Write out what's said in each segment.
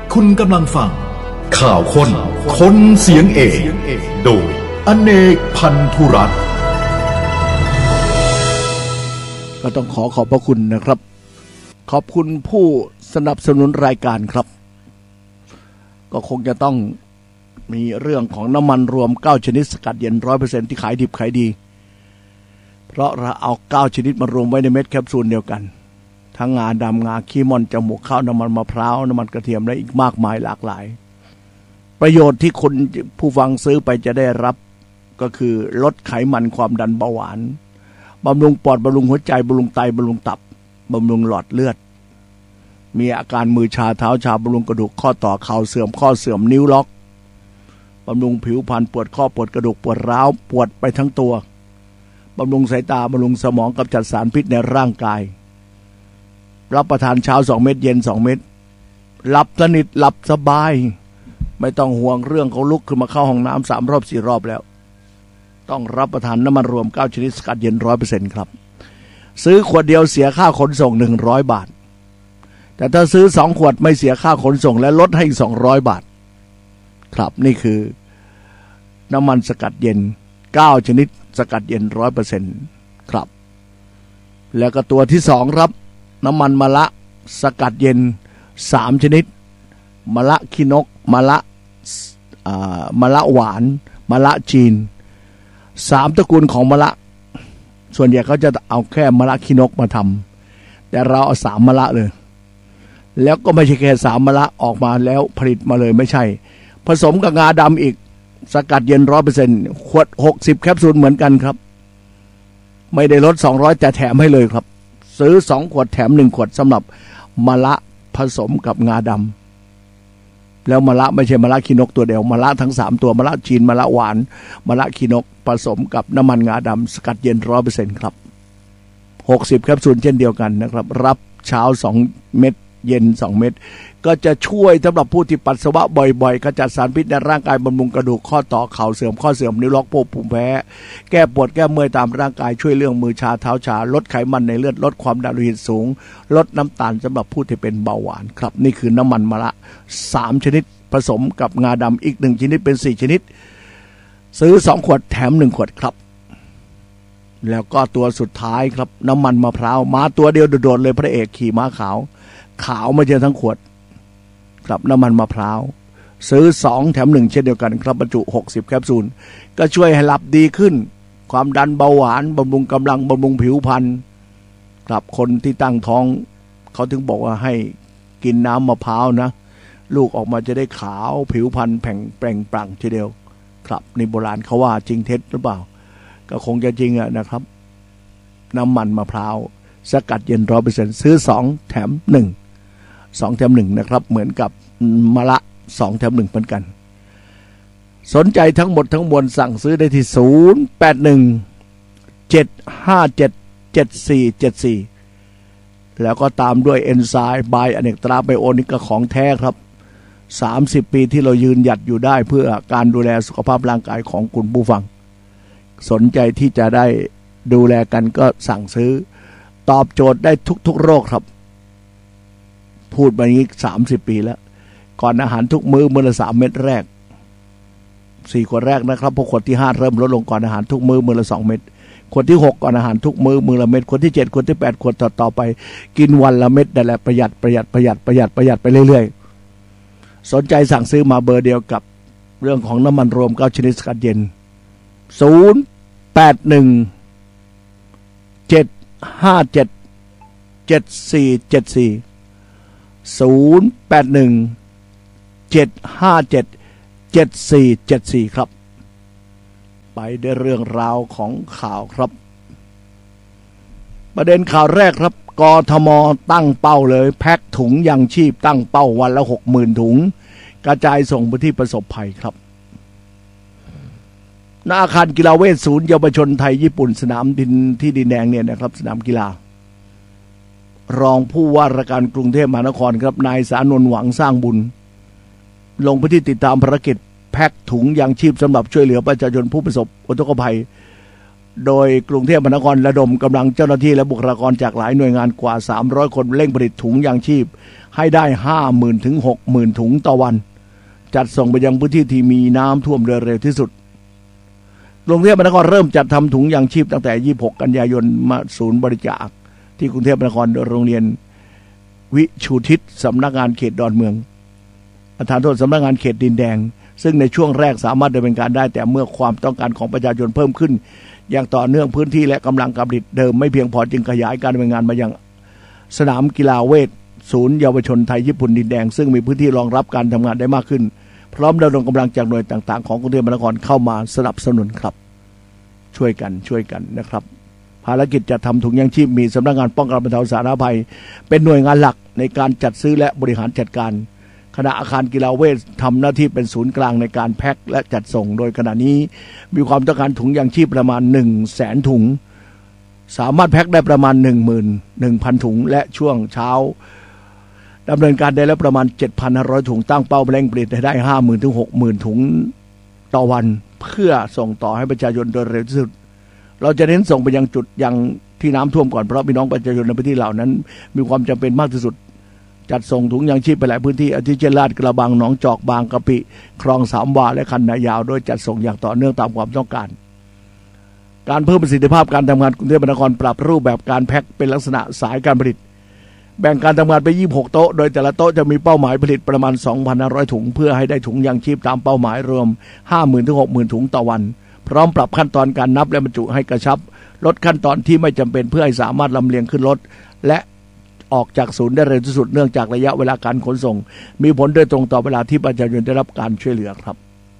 คุณกำลังฟังข่าวคนเสียงเอกโดยอเนกพันธุรัตน์ก็ต้องขอบพระคุณนะครับขอบคุณผู้สนับสนุนรายการครับก็คงจะต้องมีเรื่องของน้ำมันรวม9ชนิดสกัดเย็น 100% ที่ขายดิบขายดีเพราะเราเอา9ชนิดมารวมไว้ในเม็ดแคปซูลเดียวกันทั้งงาดำงาขี้ม่อนจมูกข้าวน้ำมันมะพร้าวน้ำมันกระเทียมและอีกมากมายหลากหลายประโยชน์ที่คนผู้ฟังซื้อไปจะได้รับก็คือลดไขมันความดันเบาหวานบำรุงปอดบำรุงหัวใจบำรุงไตบำรุงตับบำรุงหลอดเลือดมีอาการมือชาเท้าชาบำรุงกระดูกข้อต่อเข่าเสื่อมข้อเสื่อมนิ้วล็อกบำรุงผิวพรรณปวดข้อปวดกระดูกปวดร้าวปวดไปทั้งตัวบำรุงสายตาบำรุงสมองกำจัดสารพิษในร่างกายรับประทานเช้า2เม็ดเย็น2เม็ดหลับสนิทหลับสบายไม่ต้องห่วงเรื่องเขาลุกขึ้นมาเข้าห้องน้ำ3รอบ4รอบแล้วต้องรับประทานน้ำมันรวม9ชนิดสกัดเย็น 100% ครับซื้อขวดเดียวเสียค่าขนส่ง100บาทแต่ถ้าซื้อ2ขวดไม่เสียค่าขนส่งและลดให้อีก200บาทครับนี่คือน้ำมันสกัดเย็น9ชนิดสกัดเย็น 100% ครับแล้วก็ตัวที่2ครับน้ำมันมะละสกัดเย็น3ชนิดมะละขี้นกมะละหวานมะละจีน3ตระกูลของมะละส่วนใหญ่เขาจะเอาแค่มะละขี้นกมาทำแต่เราเอา3มะละเลยแล้วก็ไม่ใช่แค่3มะละออกมาแล้วผลิตมาเลยไม่ใช่ผสมกับงาดำอีกสกัดเย็น 100% ขวด60แคปซูลเหมือนกันครับไม่ได้ลด200แต่แถมให้เลยครับซื้อ2ขวดแถม1ขวดสำหรับมะละผสมกับงาดำแล้วมะละไม่ใช่มะละขี้นกตัวเดียวมะละทั้ง3ตัวมะละจีนมะละหวานมะละขี้นกผสมกับน้ำมันงาดำสกัดเย็น 100% ครับ60แคปซูลเช่นเดียวกันนะครับรับเช้า2เม็ดเย็น2เม็ดก็จะช่วยสำหรับผู้ที่ปัสสาวะบ่อยๆขจัดสารพิษในร่างกายบำรุงกระดูกข้อต่อเข่าเสื่อมข้อเสื่อมนิ้วล็อกภูมิแพ้แก้ปวดแก้เมื่อยตามร่างกายช่วยเรื่องมือชาเท้าชาลดไขมันในเลือดลดความดันโลหิตสูงลดน้ำตาลสำหรับผู้ที่เป็นเบาหวานครับนี่คือน้ำมันมะละ3ชนิดผสมกับงาดำอีก1ชนิดเป็น4ชนิดซื้อ2ขวดแถม1ขวดครับแล้วก็ตัวสุดท้ายครับน้ำมันมะพร้าวมาตัวเดียวโดดๆเลยพระเอกขี่ม้าขาวไม่ใช่ทั้งขวดครับน้ำมันมะพร้าวซื้อ2แถม1เช่นเดียวกันครับบรรจุ60แคปซูลก็ช่วยให้หลับดีขึ้นความดันเบาหวานบำรุงกำลังบำรุงผิวพรรณครับคนที่ตั้งท้องเขาถึงบอกว่าให้กินน้ำมะพร้าวนะลูกออกมาจะได้ขาวผิวพรรณแปร่งปลั่งทีเดียวครับในโบราณเขาว่าจริงเท็จหรือเปล่าก็คงจะจริงอะนะครับน้ำมันมะพร้าวสกัดเย็น 100% ซื้อ2แถม1นะครับเหมือนกับมะละ2แถม1เหมือนกันสนใจทั้งหมดทั้งมวลสั่งซื้อได้ที่0817577474แล้วก็ตามด้วยเอนไซม์บายอเนกตราไบโอนิกของแท้ครับ30ปีที่เรายืนหยัดอยู่ได้เพื่อการดูแลสุขภาพร่างกายของคุณผู้ฟังสนใจที่จะได้ดูแลกันก็สั่งซื้อตอบโจทย์ได้ทุกโรคครับพูดมาอย่างนี้30ปีแล้วก่อนอาหารทุกมื้อละ3เม็ดแรก4ขวดแรกนะครับพอขวดที่5เริ่มลดลงก่อนอาหารทุกมื้อละ2เม็ดขวดที่6ก่อนอาหารทุกมื้อละเม็ดขวดที่7ขวดที่8ขวดต่อไปกินวันละเม็ดนั่นแหละประหยัดไปเรื่อยๆสนใจสั่งซื้อมาเบอร์เดียวกับเรื่องของน้ำมันรวม9ชนิดสกัดเย็น0817577474ครับไปได้เรื่องราวของข่าวครับประเด็นข่าวแรกครับกทมตั้งเป้าเลยแพ็คถุงยังชีพตั้งเป้าวันละ 60,000 ถุงกระจายส่งไปที่ประสบภัยครับณอาคารกีฬาเวชศูนย์เยาวชนไทยญี่ปุ่นสนามดินที่ดินแดงเนี่ยนะครับสนามกีฬารองผู้ว่าราชการกรุงเทพมหานครครับนายสานนท์หวังสร้างบุญลงพื้นที่ติดตามภารกิจแพ็คถุงยางชีพสำหรับช่วยเหลือประชาชนผู้ประสบอุทกภัยโดยกรุงเทพมหานครระดมกำลังเจ้าหน้าที่และบุคลากรจากหลายหน่วยงานกว่า300คนเร่งผลิตถุงยางชีพให้ได้ 50,000 ถึง 60,000 ถุงต่อวันจัดส่งไปยังพื้นที่ที่มีน้ำท่วมโดยเร็วที่สุดกรุงเทพมหานครเริ่มจัดทำถุงยางชีพตั้งแต่26กันยายนมาศูนย์บริจาคที่กรุงเทพมหานครโรงเรียนวิชูทิศสำนักงานเขตดอนเมืองประธานโทษสำนักงานเขตดินแดงซึ่งในช่วงแรกสามารถดำเนินการได้แต่เมื่อความต้องการของประชาชนเพิ่มขึ้นอย่างต่อเนื่องพื้นที่และกำลังการผลิตเดิมไม่เพียงพอจึงขยายการดำเนินงานมายังสนามกีฬาเวทศูนย์เยาวชนไทยญี่ปุ่นดินแดงซึ่งมีพื้นที่รองรับการทำงานได้มากขึ้นพร้อมระดมกำลังจากหน่วยต่างๆของกรุงเทพมหานครเข้ามาสนับสนุนครับช่วยกันนะครับภารกิจจะทำถุงยางชีพมีสำนักงานป้องกันบรรเทาสาธารณภัยเป็นหน่วยงานหลักในการจัดซื้อและบริหารจัดการขณะอาคารกีฬาเวททำหน้าที่เป็นศูนย์กลางในการแพ็คและจัดส่งโดยขณะนี้มีความต้องการถุงยางชีพประมาณ 100,000 ถุงสามารถแพ็คได้ประมาณ 11,000 ถุงและช่วงเช้าดำเนินการได้แล้วประมาณ 7,500 ถุงตั้งเป้าเร่งผลิตให้ได้ 50,000 ถึง 60,000 ถุงต่อวันเพื่อส่งต่อให้ประชาชนโดยเร็วที่สุดเราจะเน้นส่งไปยังจุดยังที่น้ำท่วมก่อนเพราะพี่น้องประชาชนในพื้นที่เหล่านั้นมีความจำเป็นมากที่สุดจัดส่งถุงยางชีพไปหลายพื้นที่อาทิเช่นลาดกระบังหนองจอกบางกะปิคลองสามวาและคันนายาวโดยจัดส่งอย่างต่อเนื่องตามความต้องการการเพิ่มประสิทธิภาพการทำงานกรุงเทพมหานครปรับรูปแบบการแพ็คเป็นลักษณะสายการผลิตแบ่งการทำงานไป26โต๊ะโดยแต่ละโต๊ะจะมีเป้าหมายผลิตประมาณ 2,500 ถุงเพื่อให้ได้ถุงยางชีพตามเป้าหมายรวม 50,000 ถึง 60,000 ถุงต่อวันพร้อมปรับขั้นตอนการนับและบรรจุให้กระชับลดขั้นตอนที่ไม่จำเป็นเพื่อให้สามารถลำเลียงขึ้นรถและออกจากศูนย์ได้เร็วที่สุดเนื่องจากระยะเวลาการขนส่งมีผลโดยตรงต่อเวลาที่ประชาชนได้รับการช่วยเหลือครับ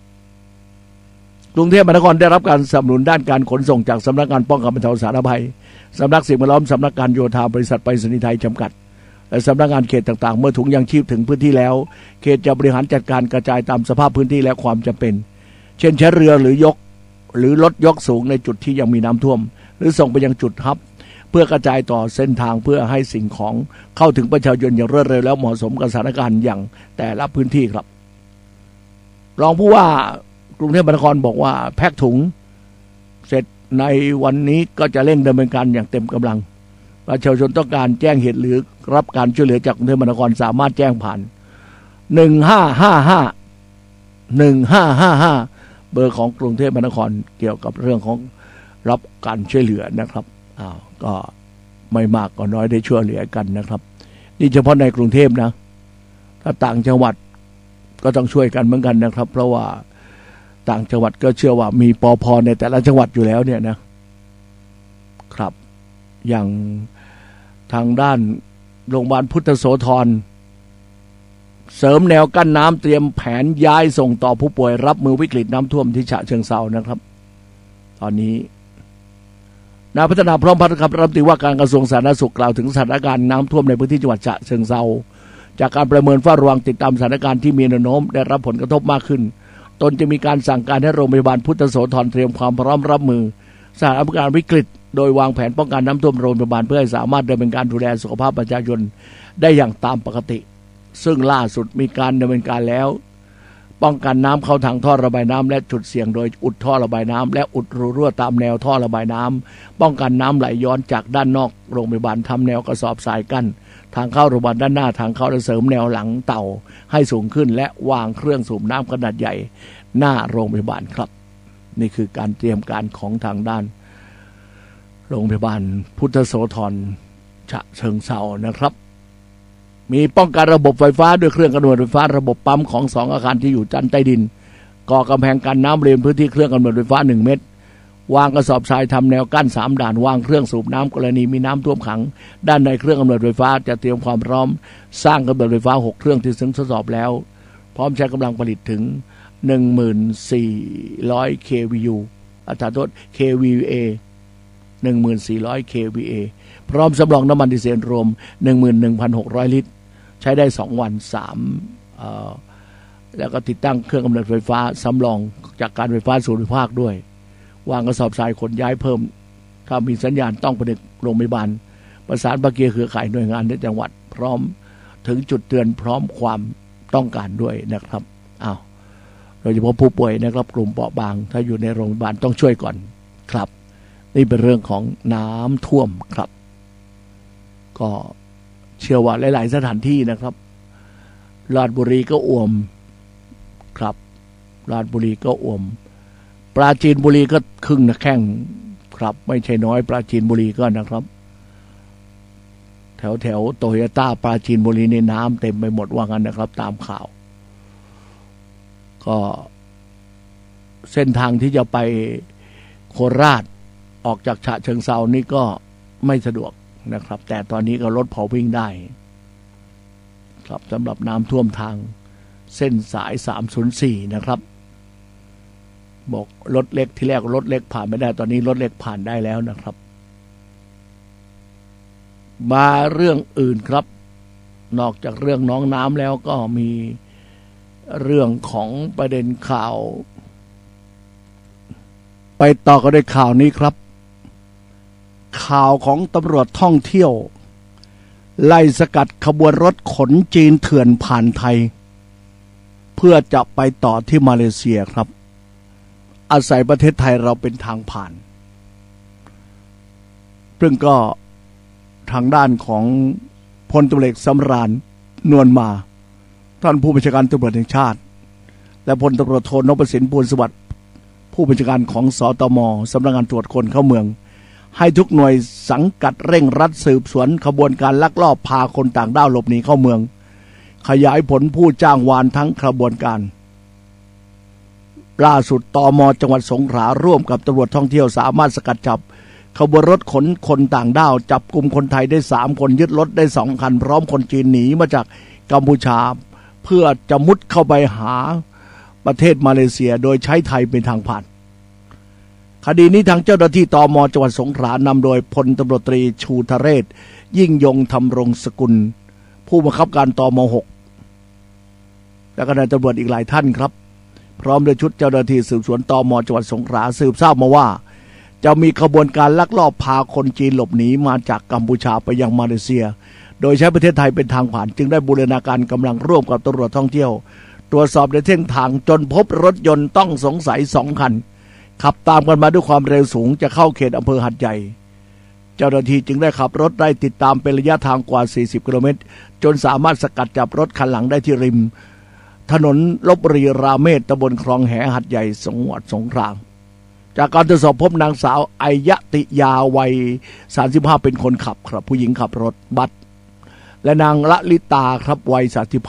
กรุงเทพมหานครได้รับการสนับสนุนด้านการขนส่งจากสำนักงานป้องกันบรรเทาสาธารณภัยสำนักสิ่งแวดล้อมสำนักการโยธาบริษัทไปรษณีย์ไทยจำกัดและสำนักงานเขตต่างๆเมื่อถุงยางชีพถึงพื้นที่แล้วเขตจะบริหารจัดการกระจายตามสภาพพื้นที่และความจำเป็นเช่นใช้เรือหรือรถยกสูงในจุดที่ยังมีน้ำท่วมหรือส่งไปยังจุดฮับเพื่อกระจายต่อเส้นทางเพื่อให้สิ่งของเข้าถึงประชาชนอย่างรวดเร็วแล้วเหมาะสมกับสถานการณ์อย่างแต่ละพื้นที่ครับรองผู้ว่ากรุงเทพมหานครบอกว่าแพ็คถุงเสร็จในวันนี้ก็จะเร่งดำเนินการอย่างเต็มกำลังประชาชนต้องการแจ้งเหตุหรือรับการช่วยเหลือจากกรุงเทพมหานครสามารถแจ้งผ่าน1555เบอร์ของกรุงเทพมหานครเกี่ยวกับเรื่องของรับการช่วยเหลือนะครับก็ไม่มากก็น้อยได้ช่วยเหลือกันนะครับนี่เฉพาะในกรุงเทพนะถ้าต่างจังหวัดก็ต้องช่วยกันเหมือนกันนะครับเพราะว่าต่างจังหวัดก็เชื่อว่ามีปภ.ในแต่ละจังหวัดอยู่แล้วเนี่ยนะครับอย่างทางด้านโรงพยาบาลพุทธโสธรเสริมแนวกั้นน้ำเตรียมแผนย้ายส่งต่อผู้ป่วยรับมือวิกฤตน้ำท่วมที่ฉะเชิงเทรานะครับตอนนี้นายพัฒนาพร้อมพัฒน์ครับรัฐมนตรีว่าการกระทรวงสาธารณสุขกล่าวถึงสถานการณ์น้ำท่วมในพื้นที่จังหวัดฉะเชิงเทราจากการประเมินเฝ้าระวังติดตามสถานการณ์ที่มีแนวโน้มได้รับผลกระทบมากขึ้นตนจะมีการสั่งการให้โรงพยาบาลพุทธโสธรเตรียมความพร้อมรับมือสถานการณ์วิกฤตโดยวางแผนป้องกันน้ำท่วมโรงพยาบาลเพื่อให้สามารถดำเนินการดูแลสุขภาพประชาชนได้อย่างตามปกติซึ่งล่าสุดมีการดำเนินการแล้วป้องกันน้ำเข้าทางท่อระบายน้ำและจุดเสี่ยงโดยอุดท่อระบายน้ำและอุดรูรั่วตามแนวท่อระบายน้ำป้องกันน้ำไหลย้อนจากด้านนอกโรงพยาบาลทำแนวกระสอบทรายกั้นทางเข้าโรงพยาบาลด้านหน้าทางเข้าและเสริมแนวหลังเต่าให้สูงขึ้นและวางเครื่องสูบน้ำขนาดใหญ่หน้าโรงพยาบาลครับนี่คือการเตรียมการของทางด้านโรงพยาบาลพุทธโสธรฉะเชิงเทรานะครับมีป้องกันระบบไฟฟ้าด้วยเครื่องกำเนิดไฟฟ้าระบบปั๊มของ2อาคารที่อยู่ชั้นใต้ดินก่อกำแพงกันน้ำบริเวณพื้นที่เครื่องกำเนิดไฟฟ้า1เมตรวางกระสอบทรายทำแนวกั้น3ด่านวางเครื่องสูบน้ำกรณีมีน้ำท่วมขังด้านในเครื่องกำเนิดไฟฟ้าจะเตรียมความพร้อมสร้างกำเนิดไฟฟ้า6เครื่องที่ซึ่งทดสอบแล้วพร้อมใช้กำลังผลิตถึง 14,000 kVA kVA 14,000 kVA พร้อมสำรองน้ำมันดีเซลรวม 11,600 ลิตรใช้ได้2วันแล้วก็ติดตั้งเครื่องกำเนิดไฟฟ้าสำรองจากการไฟฟ้าส่วนภูมิภาคด้วยวางกระสอบทรายขนย้ายเพิ่มถ้ามีสัญญาณต้องผนึกโรงพยาบาลประสานภาคีเครือข่ายหน่วยงานในจังหวัดพร้อมถึงจุดเตือนพร้อมความต้องการด้วยนะครับโดยเฉพาะผู้ป่วยนะครับกลุ่มเปราะบางถ้าอยู่ในโรงพยาบาลต้องช่วยก่อนครับนี่เป็นเรื่องของน้ำท่วมครับก็เชื่อว่าหลายๆสถานที่นะครับราชบุรีก็อ่วมครับราชบุรีก็อ่วมปราจีนบุรีก็ครึ่งแข้งครับไม่ใช่น้อยปราจีนบุรีก็นะครับแถวโตโยต้าปราจีนบุรีในน้ำเต็มไปหมดว่างั้นนะครับตามข่าวก็เส้นทางที่จะไปโคราชออกจากฉะเชิงเทรานี่ก็ไม่สะดวกนะครับแต่ตอนนี้ก็รถพอวิ่งได้ครับสำหรับน้ำท่วมทางเส้นสาย304นะครับบอกรถเล็กที่แรกรถเล็กผ่านไม่ได้ตอนนี้รถเล็กผ่านได้แล้วนะครับมาเรื่องอื่นครับนอกจากเรื่องน้องน้ำแล้วก็มีเรื่องของประเด็นข่าวไปต่อกันด้วยข่าวนี้ครับข่าวของตำรวจท่องเที่ยวไล่สกัดขบวนรถขนจีนเถื่อนผ่านไทยเพื่อจะไปต่อที่มาเลเซียครับอาศัยประเทศไทยเราเป็นทางผ่านซึ่งก็ทางด้านของพลตำรวจเอกสำราญนวลมาท่านผู้บัญชาการตำรวจแห่งชาติและพลตำรวจโทนพสิน ภูลสวัสดิ์ผู้บัญชาการของสตม.สำนักงานตรวจคนเข้าเมืองให้ทุกหน่วยสังกัดเร่งรัดสืบสวนขบวนการลักลอบพาคนต่างด้าวหลบหนีเข้าเมืองขยายผลผู้จ้างวานทั้งขบวนการล่าสุดตม.จังหวัดสงขลาร่วมกับตำรวจท่องเที่ยวสามารถสกัดจับขบวนรถขนคนต่างด้าวจับกลุ่มคนไทยได้3คนยึดรถได้2คันพร้อมคนจีนหนีมาจากกัมพูชาเพื่อจะมุดเข้าไปหาประเทศมาเลเซียโดยใช้ไทยเป็นทางผ่านคดีนี้ทางเจ้าหน้าที่ตม.จังหวัดสงขลานำโดยพลตำรวจตรีชูทะเรศยิ่งยงธรรมรงสกุลผู้บังคับการตม.6และก็นายตำรวจอีกหลายท่านครับพร้อมด้วยชุดเจ้าหน้าที่สืบสวนตม.จังหวัดสงขลาสืบทราบมาว่าจะมีขบวนการลักลอบพาคนจีนหลบหนีมาจากกัมพูชาไปยังมาเลเซียโดยใช้ประเทศไทยเป็นทางผ่านจึงได้บูรณาการกำลังร่วมกับตำรวจท่องเที่ยวตรวจสอบในเส้นทางจนพบรถยนต์ต้องสงสัย2คันขับตามกันมาด้วยความเร็วสูงจะเข้าเขตอำเภอหัดใหญ่เจ้าหน้าที่จึงได้ขับรถไล่ติดตามเป็นระยะทางกว่า40กิโลเมตรจนสามารถสกัดจับรถคันหลังได้ที่ริมถนนลพบุรีราเมศตำบลคลองแหหัดใหญ่จังหวัดสงขลาจากการตรวจสอบพบนางสาวไอยติยาวัย35เป็นคนขับครับผู้หญิงขับรถบัสและนางละลิตาครับวัย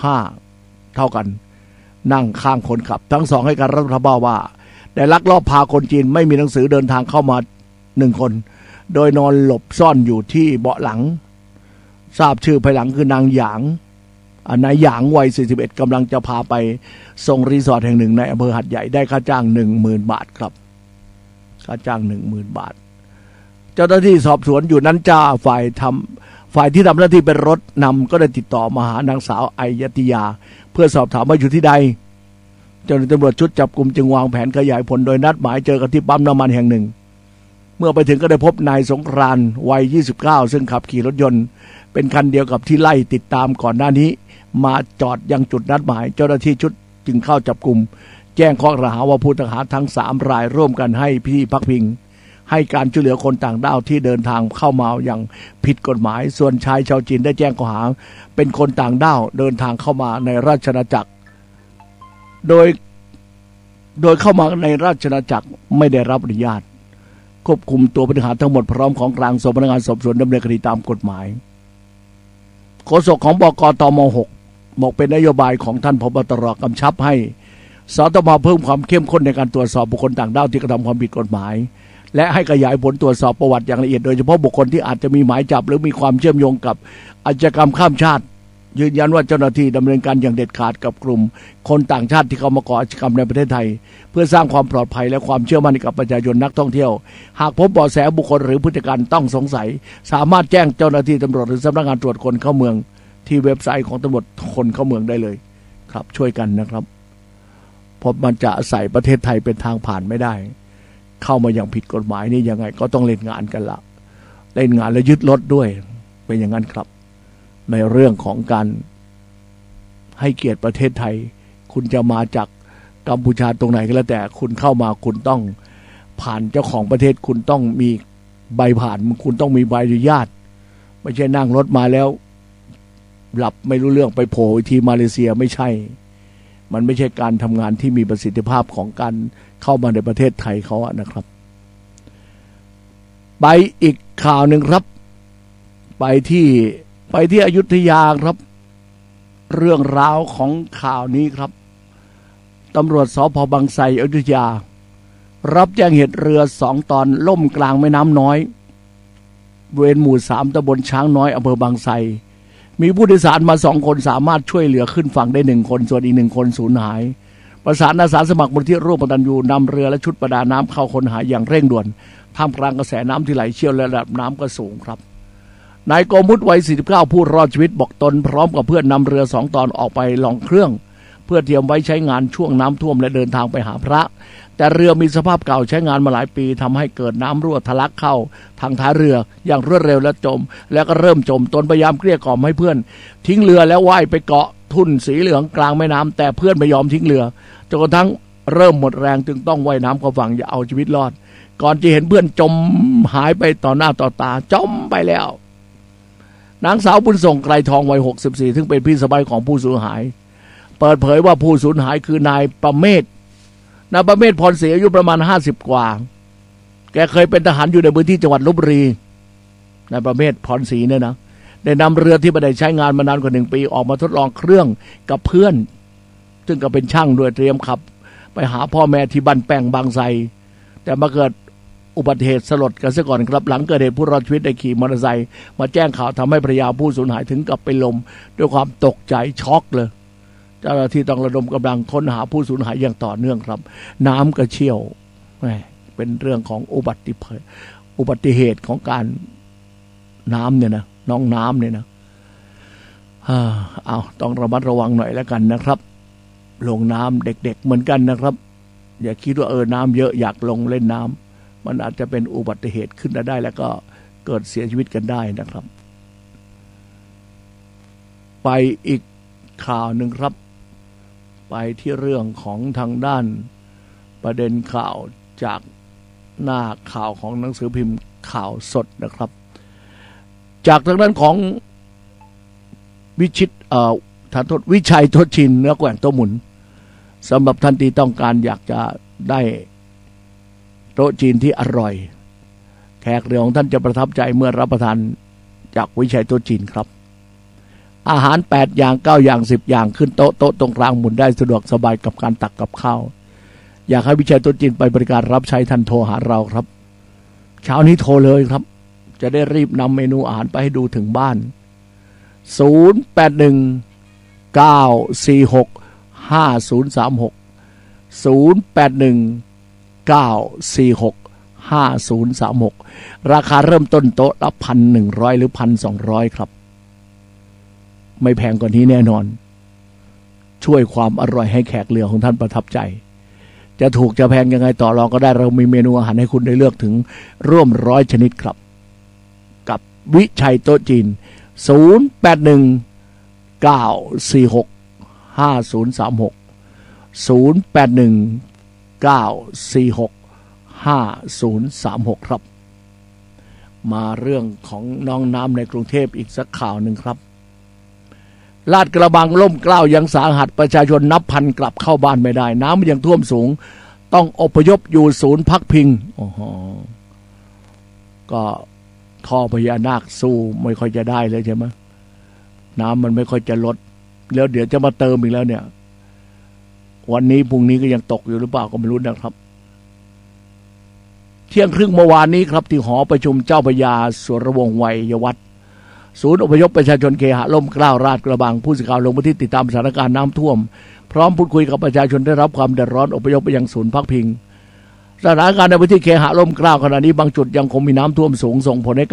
35เท่ากันนั่งข้างคนขับทั้งสองให้การรับสารภาพว่าได้ลักลอบพาคนจีนไม่มีหนังสือเดินทางเข้ามา1คนโดยนอนหลบซ่อนอยู่ที่เบาะหลังทราบชื่อภายหลังคือนางหยางนายหยางวัย41กำลังจะพาไปส่งรีสอร์ทแห่งหนึ่งในอำเภอหัดใหญ่ได้ค่าจ้าง 10,000 บาทครับค่าจ้าง 10,000 บาทเจ้าหน้าที่สอบสวนอยู่นั้นจ้าฝ่ายที่ทำหน้าที่เป็นรถนำก็ได้ติดต่อมาหานางสาวไอยติยาเพื่อสอบถามว่าอยู่ที่ใดเจ้าหน้าที่ตำรวจชุดจับกุมจึงวางแผนขยายผลโดยนัดหมายเจอกันที่ปั๊มน้ำมันแห่งหนึ่งเมื่อไปถึงก็ได้พบนายสงกรานต์วัย29ซึ่งขับขี่รถยนต์เป็นคันเดียวกับที่ไล่ติดตามก่อนหน้านี้มาจอดยังจุดนัดหมายเจ้าหน้าที่ชุดจึงเข้าจับกุมแจ้งข้อกล่าวหาว่าผู้ต้องหาทั้ง3รายร่วมกันให้ที่พักพิงให้การช่วยเหลือคนต่างด้าวที่เดินทางเข้ามาอย่างผิดกฎหมายส่วนชายชาวจีนได้แจ้งข้อหาเป็นคนต่างด้าวเดินทางเข้ามาในราชอาณาจักรโดยเข้ามาในราชอาณาจักรไม่ได้รับอนุญาตควบคุมตัวผู้ต้องหาทั้งหมดพร้อมของกลางส่งพนักงานสอบสวนดำเนินคดีตามกฎหมายโฆษกของบก.ตม.6บอกเป็นนโยบายของท่านผบ.ตร.กำชับให้สตม.เพิ่มความเข้มข้นในการตรวจสอบบุคคลต่างด้าวที่กระทำความผิดกฎหมายและให้ขยายผลตรวจสอบประวัติอย่างละเอียดโดยเฉพาะบุคคลที่อาจจะมีหมายจับหรือมีความเชื่อมโยงกับอาชญากรรมข้ามชาติยืนยันว่าเจ้าหน้าที่ดำเนินการอย่างเด็ดขาดกับกลุ่มคนต่างชาติที่เข้ามาก่ออาชญากรรมในประเทศไทยเพื่อสร้างความปลอดภัยและความเชื่อมั่นให้กับประชาชนนักท่องเที่ยวหากพบเบาะแสบุคคลหรือพฤติการต้องสงสัยสามารถแจ้งเจ้าหน้าที่ตำรวจหรือสำนักงานตรวจคนเข้าเมืองที่เว็บไซต์ของตำรวจคนเข้าเมืองได้เลยครับช่วยกันนะครับเพราะมันจะอาศัยประเทศไทยเป็นทางผ่านไม่ได้เข้ามาอย่างผิดกฎหมายนี่ยังไงก็ต้องเล่นงานกันละเล่นงานแล้วยึดรถด้วยเป็นอย่างนั้นครับในเรื่องของการให้เกียรติประเทศไทยคุณจะมาจากกัมพูชาตรงไหนก็แล้วแต่คุณเข้ามาคุณต้องผ่านเจ้าของประเทศคุณต้องมีใบผ่านคุณต้องมีใบอนุญาตไม่ใช่นั่งรถมาแล้วหลับไม่รู้เรื่องไปโผล่ที่มาเลเซียไม่ใช่มันไม่ใช่การทำงานที่มีประสิทธิภาพของการเข้ามาในประเทศไทยเขาอะนะครับไปอีกข่าวหนึ่งครับไปที่อยุธยาครับเรื่องราวของข่าวนี้ครับตำรวจสภ.บางไทรอยุธยารับแจ้งเหตุเรือ2 ตอนล่มกลางแม่น้ำน้อยบริเวณหมู่ 3 ตำบลช้างน้อยอำเภอบางไทรมีผู้โดยสารมา2 คนสามารถช่วยเหลือขึ้นฝั่งได้1 คนส่วนอีก1 คนสูญหายประสานอาสาสมัครมูลที่ร่วมกตัญญูนำเรือและชุดประดาน้ำเข้าค้นหาอย่างเร่งด่วนท่ามกลางกระแสน้ำที่ไหลเชี่ยวและระดับน้ำก็สูงครับนายโกมุตวัย49ผู้รอดชีวิตบอกตนพร้อมกับเพื่อนนำเรือ2 ตอนออกไปลองเครื่องเพื่อเตรียมไว้ใช้งานช่วงน้ำท่วมและเดินทางไปหาพระแต่เรือมีสภาพเก่าใช้งานมาหลายปีทำให้เกิดน้ำรั่วทะลักเข้าทางท้ายเรืออย่างรวดเร็วและจมแล้วก็เริ่มจมตนพยายามเกลี้ยกล่อมให้เพื่อนทิ้งเรือแล้วว่ายไปเกาะทุ่นสีเหลืองกลางแม่น้ำแต่เพื่อนไม่ยอมทิ้งเรือจนกระทั่งเริ่มหมดแรงจึงต้องว่ายน้ำเข้าฝั่งอย่าเอาชีวิตรอดก่อนจะเห็นเพื่อนจมหายไปต่อหน้าต่อตาจมไปแล้วนางสาวบุญส่งไกรทองวัย64ซึ่งเป็นพี่สะใภ้ของผู้สูญหายเปิดเผยว่าผู้สูญหายคือนายประเมศพรศรีอายุประมาณ50 กว่าแกเคยเป็นทหารอยู่ในพื้นที่จังหวัดลพบุรีนายประเมศพรศรีเนี่ยนะได้นำเรือที่ไม่ได้ใช้งานมานานกว่า1 ปีออกมาทดลองเครื่องกับเพื่อนซึ่งก็เป็นช่างด้วยเตรียมขับไปหาพ่อแม่ที่บ้านแป้งบางไทรแต่มาเกิดอุบัติเหตุสลดกันซะก่อนครับหลังเกิดเหตุผู้รอดชีวิตได้ขี่มอเตอร์ไซค์มาแจ้งข่าวทำให้ภรรยาผู้สูญหายถึงกับเป็นลมด้วยความตกใจช็อกเลยเจ้าหน้าที่ต้องระดมกำลังค้นหาผู้สูญหายอย่างต่อเนื่องครับน้ำก็เชี่ยวเป็นเรื่องของอุบัติเหตุของการน้ำเนี่ยนะน้องน้ำเนี่ยนะต้องระมัดระวังหน่อยแล้วกันนะครับลงน้ำเด็กๆเหมือนกันนะครับอย่าคิดว่าน้ำเยอะอยากลงเล่นน้ำมันอาจจะเป็นอุบัติเหตุขึ้นได้แล้วก็เกิดเสียชีวิตกันได้นะครับไปอีกข่าวหนึ่งครับไปที่เรื่องของทางด้านประเด็นข่าวจากหน้าข่าวของหนังสือพิมพ์ข่าวสดนะครับจากทางด้านของวิชัยโตชินเนื้อแกว่งโต๊ะหมุนสำหรับท่านที่ต้องการอยากจะได้โต๊ะจีนที่อร่อยแขกเรือของท่านจะประทับใจเมื่อรับประทานจากวิชัยโต๊ะจีนครับอาหาร8 อย่าง9 อย่าง10 อย่างขึ้นโต๊ะตรงกลางหมุนได้สะดวกสบายกับการตักกับข้าวอยากให้วิชัยโต๊ะจีนไปบริการรับใช้ท่านโทรหาเราครับเช้านี้โทรเลยครับจะได้รีบนำเมนูอาหารไปให้ดูถึงบ้าน0819465036ราคาเริ่มต้นโต๊ะละ 1,100 หรือ 1,200 ครับไม่แพงกว่านี้แน่นอนช่วยความอร่อยให้แขกเรือของท่านประทับใจจะถูกจะแพงยังไงต่อรองก็ได้เรามีเมนูอาหารให้คุณได้เลือกถึงร่วม100 ชนิดครับกับวิชัยโต๊ะจีน0819465036 ครับมาเรื่องของน้องน้ำในกรุงเทพอีกสักข่าวหนึ่งครับลาดกระบังล่มเกล้ายังสาหัสประชาชนนับพันกลับเข้าบ้านไม่ได้น้ำยังท่วมสูงต้องอพยพอยู่ศูนย์พักพิงก็ท่อพญานาคสู้ไม่ค่อยจะได้เลยใช่ไหมน้ำมันไม่ค่อยจะลดแล้วเดี๋ยวจะมาเติมอีกแล้วเนี่ยวันนี้พรุ่งนี้ก็ยังตกอยู่หรือเปล่าก็ไม่รู้นะครับเที่ยงครึ่งเมื่อวานนี้ครับที่หอประชุมเจ้าพระยาสุรวงศ์วัยวัฒน์ศูนย์อพยพประชาชนเคหะล่มเกล้าลาดกระบังผู้สื่อข่าวลงพื้นที่ติดตามสถานการณ์น้ำท่วมพร้อมพูดคุยกับประชาชนได้รับความเดือดร้อนอพยพไปยังศูนย์พักพิงสถานการณ์ในพื้นที่เคหะล่มเกล้าขณะนี้บางจุดยังคงมีน้ำท่วมสูงส่งผลให้